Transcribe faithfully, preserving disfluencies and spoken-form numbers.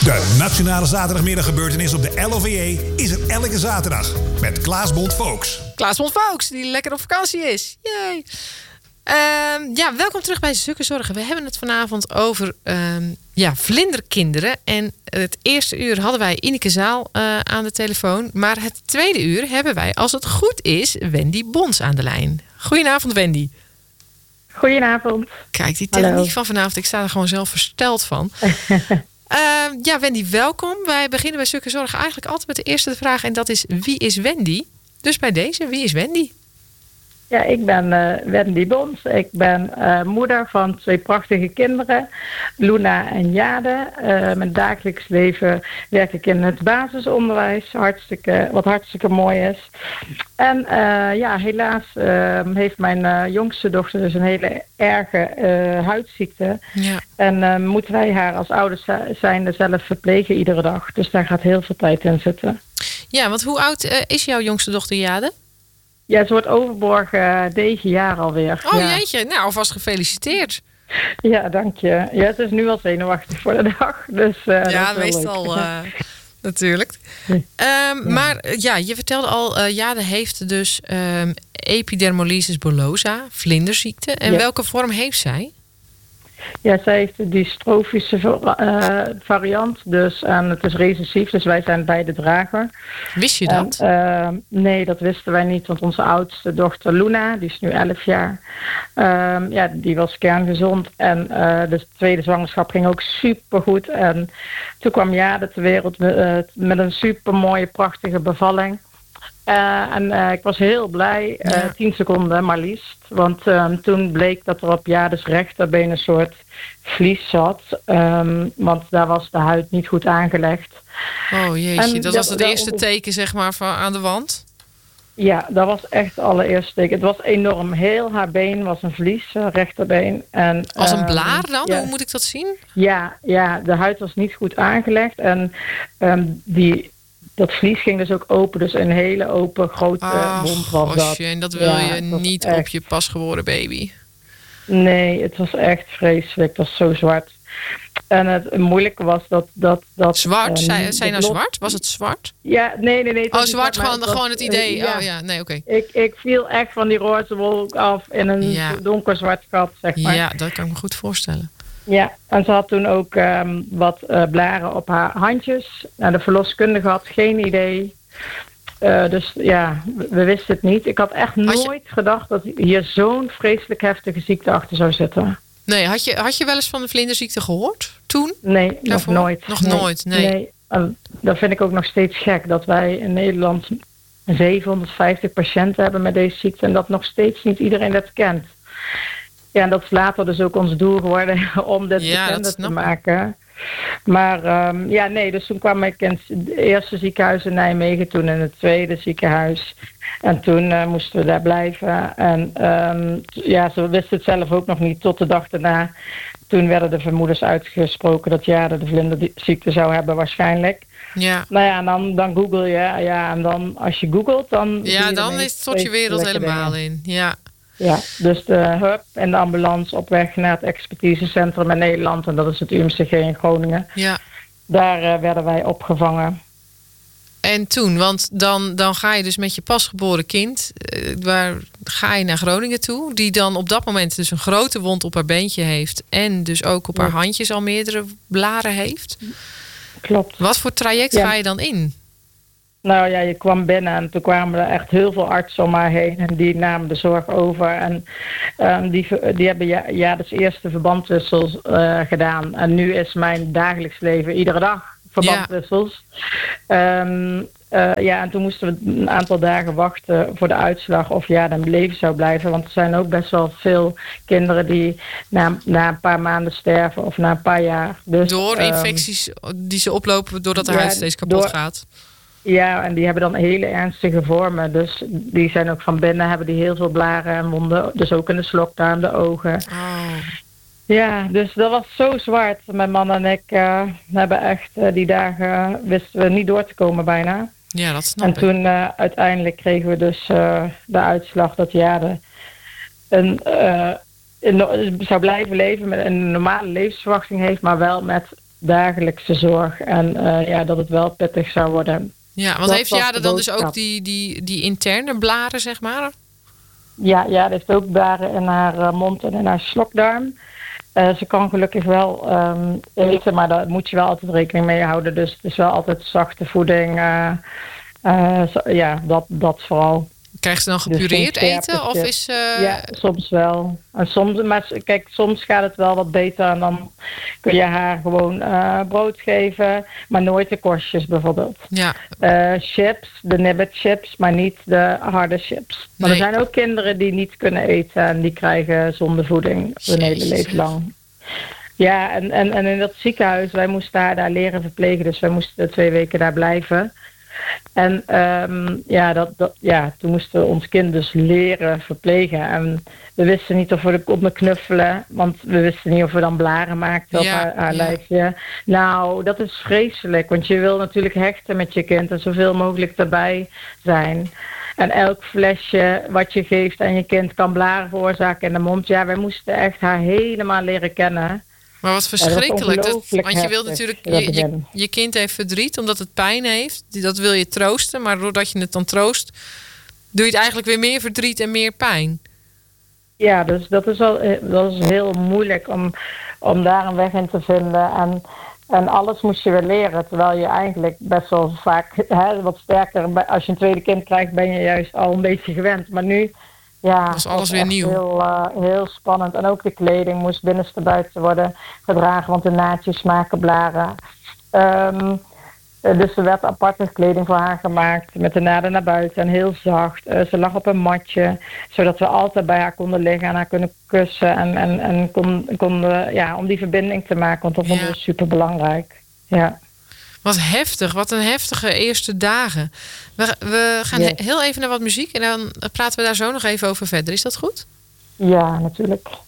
De Nationale Zaterdagmiddaggebeurtenis op de L O V J is er elke zaterdag met Klaas Bond-Volks. Klaas Bond-Volks, die lekker op vakantie is. Yay. Uh, ja, welkom terug bij Zukke Zorgen. We hebben het vanavond over uh, ja, vlinderkinderen. En het eerste uur hadden wij Ineke Zaal uh, aan de telefoon. Maar het tweede uur hebben wij, als het goed is, Wendy Bons aan de lijn. Goedenavond, Wendy. Goedenavond. Kijk, die techniek Hallo. van vanavond, ik sta er gewoon zelf versteld van. uh, ja, Wendy, welkom. Wij beginnen bij Zukke Zorgen eigenlijk altijd met de eerste vraag. En dat is, wie is Wendy? Dus bij deze, wie is Wendy? Ja, ik ben uh, Wendy Bons. Ik ben uh, moeder van twee prachtige kinderen, Luna en Jade. Uh, mijn dagelijks leven werk ik in het basisonderwijs, hartstikke, wat hartstikke mooi is. En uh, ja, helaas uh, heeft mijn uh, jongste dochter dus een hele erge uh, huidziekte. Ja. En uh, moeten wij haar als ouders zijnde zelf verplegen iedere dag. Dus daar gaat heel veel tijd in zitten. Ja, want hoe oud uh, is jouw jongste dochter Jade? Ja, ze wordt overmorgen uh, negen jaar alweer. Oh ja. Jeetje, nou alvast gefeliciteerd. Ja, dank je. Ja, het is nu al zenuwachtig voor de dag. Dus, uh, ja, meestal uh, natuurlijk. Um, ja. Maar ja, je vertelde al, uh, Jade heeft dus um, epidermolysis bullosa, vlinderziekte. En ja. welke vorm heeft zij? Ja, zij heeft de dystrofische uh, variant, dus en het is recessief, dus wij zijn beide drager. Wist je dat? En, uh, nee, dat wisten wij niet, want onze oudste dochter Luna, die is nu elf jaar, uh, ja, die was kerngezond en uh, de tweede zwangerschap ging ook supergoed. En toen kwam Jade ter wereld met, uh, met een supermooie, prachtige bevalling. Uh, en uh, ik was heel blij, uh, ja. tien seconden maar liefst. Want um, toen bleek dat er op Jade's rechterbeen een soort vlies zat. Um, want daar was de huid niet goed aangelegd. Oh jeetje, en dat was het dat, eerste teken zeg maar van aan de wand? Ja, dat was echt het allereerste teken. Het was enorm. Heel haar been was een vlies, uh, rechterbeen. En, als een um, blaar dan? Ja. Hoe moet ik dat zien? Ja, ja, de huid was niet goed aangelegd. En um, die... Dat vlies ging dus ook open, dus een hele open, grote Ach, wond was dat. Osje, en dat wil ja, je niet echt... op je pasgeboren baby. Nee, het was echt vreselijk. Het was zo zwart. En het moeilijke was dat... dat, dat zwart? Zijn um, nou zwart? Was het zwart? Ja, nee, nee, nee. Oh, zwart, gewoon, het gewoon het idee. Uh, ja. Oh ja, nee, oké. Okay. Ik, ik viel echt van die roze wolk af in een ja. donkerzwart gat, zeg maar. Ja, dat kan ik me goed voorstellen. Ja, en ze had toen ook um, wat uh, blaren op haar handjes. En de verloskundige had geen idee. Uh, dus ja, we, we wisten het niet. Ik had echt had nooit je... gedacht dat hier zo'n vreselijk heftige ziekte achter zou zitten. Nee, had je, had je wel eens van de vlinderziekte gehoord toen? Nee, Daarvoor? nog nooit. Nog nee, nooit, nee. nee. En dat vind ik ook nog steeds gek. Dat wij in Nederland zevenhonderdvijftig patiënten hebben met deze ziekte. En dat nog steeds niet iedereen dat kent. Ja, en dat is later dus ook ons doel geworden om dit ja, bekender te maken. Maar um, ja, nee, dus toen kwam ik in het eerste ziekenhuis in Nijmegen, toen in het tweede ziekenhuis. En toen uh, moesten we daar blijven. En um, ja, ze wisten het zelf ook nog niet tot de dag daarna. Toen werden de vermoedens uitgesproken dat Jade de vlinderziekte zou hebben waarschijnlijk. Ja. Nou ja, en dan, dan google je. Ja, en dan als je googelt, dan... Ja, dan is het tot je wereld helemaal in. Ja. Ja, dus de hub en de ambulance op weg naar het expertisecentrum in Nederland. En dat is het U M C G in Groningen. Ja. Daar uh, werden wij opgevangen. En toen, want dan, dan ga je dus met je pasgeboren kind... Uh, waar ga je naar Groningen toe? Die dan op dat moment dus een grote wond op haar beentje heeft... en dus ook op haar ja. handjes al meerdere blaren heeft. Klopt. Wat voor traject ja. ga je dan in? Nou ja, je kwam binnen en toen kwamen er echt heel veel artsen om haar heen. En die namen de zorg over. En um, die, die hebben ja, ja dus eerste verbandwissels uh, gedaan. En nu is mijn dagelijks leven iedere dag verbandwissels. Ja. Um, uh, ja, en toen moesten we een aantal dagen wachten voor de uitslag of ja, dan leven zou blijven. Want er zijn ook best wel veel kinderen die na, na een paar maanden sterven of na een paar jaar. Dus, door infecties um, die ze oplopen doordat de ja, huid steeds kapot door, gaat. Ja, en die hebben dan hele ernstige vormen. Dus die zijn ook van binnen, hebben die heel veel blaren en wonden. Dus ook in de slokdarm, de ogen. Oh. Ja, dus dat was zo zwart. Mijn man en ik uh, hebben echt uh, die dagen wisten we niet door te komen bijna. Ja, dat snap en ik. toen uh, uiteindelijk kregen we dus uh, de uitslag dat Jade een, uh, een, zou blijven leven met een normale levensverwachting heeft, maar wel met dagelijkse zorg. En uh, ja, dat het wel pittig zou worden. Ja, want dat heeft Jade dan dus ook die, die, die, die interne blaren, zeg maar? Ja, ja, heeft ook blaren in haar uh, mond en in haar slokdarm. Uh, ze kan gelukkig wel um, eten, maar daar moet je wel altijd rekening mee houden. Dus het is wel altijd zachte voeding. Uh, uh, zo, ja, dat, dat vooral. Krijgt ze dan gepureerd dus eten? Of is, uh... Ja, soms wel. En soms, maar kijk, soms gaat het wel wat beter. En dan kun je haar gewoon uh, brood geven. Maar nooit de korstjes bijvoorbeeld. Ja. Uh, chips, de Nibbit chips, maar niet de harde chips. Maar nee. Er zijn ook kinderen die niet kunnen eten. En die krijgen zondevoeding hun hele leven lang. Ja, en, en, en in dat ziekenhuis, wij moesten haar daar leren verplegen. Dus wij moesten twee weken daar blijven. En um, ja, dat, dat, ja, toen moesten we ons kind dus leren verplegen. En we wisten niet of we konden knuffelen. Want we wisten niet of we dan blaren maakten op ja, haar, haar ja. lijfje. Nou, dat is vreselijk. Want je wil natuurlijk hechten met je kind. En zoveel mogelijk erbij zijn. En elk flesje wat je geeft aan je kind kan blaren veroorzaken in de mond. Ja, wij moesten echt haar helemaal leren kennen. Maar wat verschrikkelijk. Ja, dat, want je wilt natuurlijk, je, je, je kind heeft verdriet omdat het pijn heeft. Dat wil je troosten. Maar doordat je het dan troost, doe je het eigenlijk weer meer verdriet en meer pijn. Ja, dus dat is, wel, dat is heel moeilijk om, om daar een weg in te vinden. En, en alles moest je weer leren. Terwijl je eigenlijk best wel vaak hè, wat sterker... Als je een tweede kind krijgt, ben je juist al een beetje gewend. Maar nu... Ja, dat is alles weer nieuw. Heel, uh, heel spannend. En ook de kleding moest binnenste buiten worden gedragen, want de naadjes maken blaren. Um, dus er werd aparte kleding voor haar gemaakt met de naden naar buiten en heel zacht. Uh, ze lag op een matje, zodat we altijd bij haar konden liggen en haar kunnen kussen. En, en, en konden, konden, ja, om die verbinding te maken, want dat vonden we super belangrijk. Ja. Wat heftig, wat een heftige eerste dagen. We, we gaan yes. heel even naar wat muziek en dan praten we daar zo nog even over verder. Is dat goed? Ja, natuurlijk.